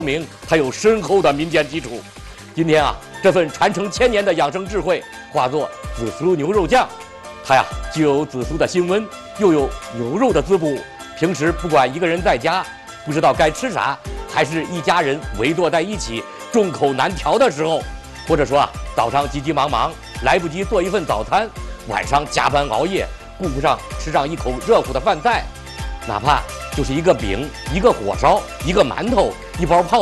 明，它有深厚的民间基础。今天啊，这份传承千年的养生智慧化作紫苏牛肉酱，它呀既有紫苏的辛温，又有牛肉的滋补。平时不管一个人在家不知道该吃啥，还是一家人围坐在一起众口难调的时候，或者说啊早上急急忙忙来不及做一份早餐，晚上加班熬夜顾不上吃上一口热乎的饭菜，哪怕就是一个饼、一个火烧、一个馒头、一包泡